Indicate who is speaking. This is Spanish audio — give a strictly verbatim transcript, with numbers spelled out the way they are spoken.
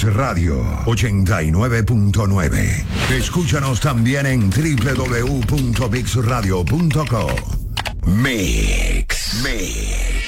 Speaker 1: Mix Radio ochenta y nueve punto nueve. Escúchanos también en doble u doble u doble u punto mix radio punto co. Mix. Mix.